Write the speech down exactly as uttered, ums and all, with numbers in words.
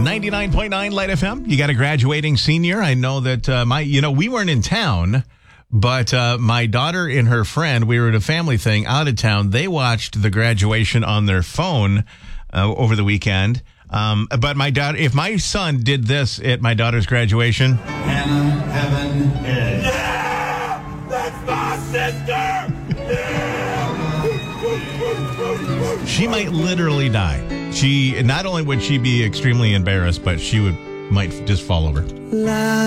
ninety-nine point nine Light F M. You got a graduating senior. I know that uh, my, you know, we weren't in town, but uh, my daughter and her friend, we were at a family thing out of town. They watched the graduation on their phone uh, over the weekend. Um, but my daughter, if my son did this at my daughter's graduation, Hannah, Heaven, Ed. Yeah! That's my sister! Yeah! she might literally die. She not only would she be extremely embarrassed, but she would might just fall over.